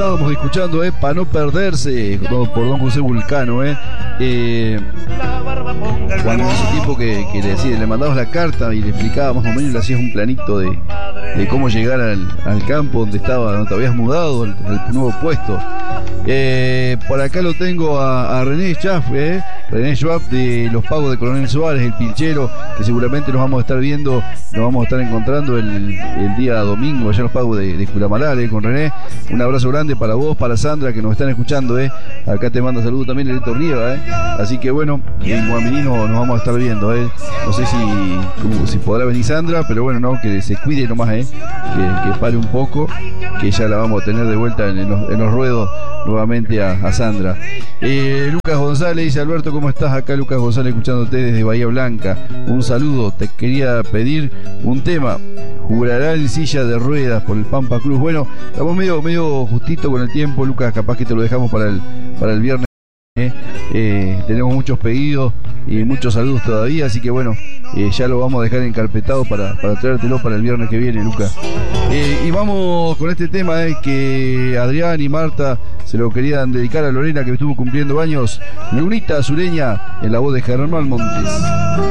estábamos escuchando, para no perderse, por don José Vulcano, cuando en ese tiempo que le mandabas la carta y le explicaba más o menos, le hacías un planito de cómo llegar al campo donde te habías mudado, al nuevo puesto. Por acá lo tengo a René Schaff, René Schwab de los Pagos de Coronel Suárez, el pinchero, que seguramente nos vamos a estar viendo, nos vamos a estar encontrando el día domingo allá en los Pagos de Curamalar, con René. Un abrazo grande para vos, para Sandra, que nos están escuchando, acá te manda saludos también Leto Rieva, así que bueno, en Guaminí nos vamos a estar viendo, no sé si podrá venir Sandra, pero bueno, no, que se cuide nomás, que pare un poco, que ya la vamos a tener de vuelta en los ruedos nuevamente a Sandra. Lucas González dice: Alberto, ¿cómo estás? Acá Lucas González escuchándote desde Bahía Blanca. Un saludo, te quería pedir un tema. Jurará en silla de ruedas por el Pampa Cruz. Bueno, estamos medio justito con el tiempo, Lucas, capaz que te lo dejamos para el viernes. Tenemos muchos pedidos y muchos saludos todavía, así que bueno, ya lo vamos a dejar encarpetado para traértelo para el viernes que viene, Lucas. Y vamos con este tema, que Adrián y Marta se lo querían dedicar a Lorena, que estuvo cumpliendo años. Lunita Sureña, en la voz de Germán Montes.